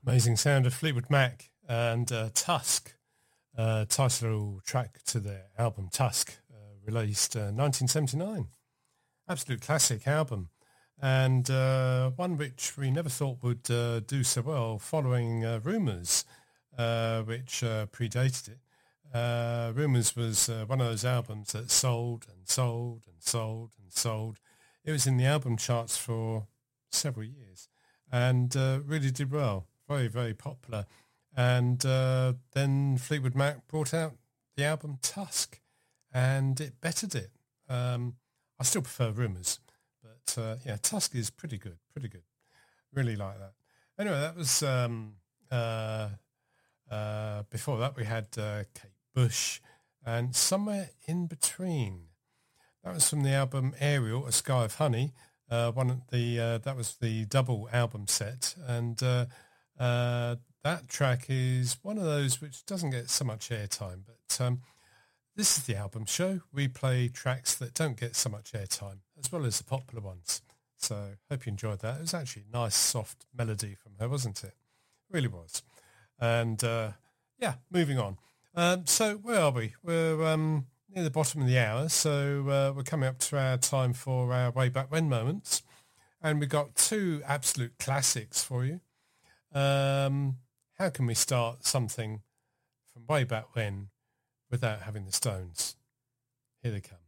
Amazing sound of Fleetwood Mac and Tusk, title track to their album Tusk, released 1979. Absolute classic album, and one which we never thought would do so well following Rumours, which predated it. Rumours was one of those albums that sold and sold and sold and sold. It was in the album charts for several years and really did well. Very, very popular. And then Fleetwood Mac brought out the album Tusk, and it bettered it. I still prefer Rumours, but yeah, Tusk is pretty good. Really like that. Anyway, that was before that we had Kate Bush and Somewhere in Between. That was from the album Ariel, A Sky of Honey. That was the double album set, and that track is one of those which doesn't get so much airtime, but this is the album show. We play tracks that don't get so much airtime, as well as the popular ones. So hope you enjoyed that. It was actually a nice, soft melody from her, wasn't it? Really was. And yeah, moving on. So where are we? We're near the bottom of the hour, so we're coming up to our time for our Way Back When moments. And we've got two absolute classics for you. How can we start something from way back when without having the Stones? Here they come.